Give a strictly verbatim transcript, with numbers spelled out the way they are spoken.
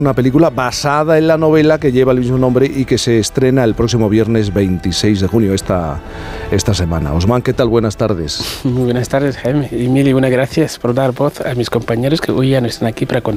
Una película basada en la novela que lleva el mismo nombre y que se estrena el próximo viernes veintiséis de junio, esta, esta semana. Osman, ¿qué tal? Buenas tardes. Muy buenas tardes, Jaime. Y mil y buenas gracias por dar voz a mis compañeros que hoy ya no están aquí para contar.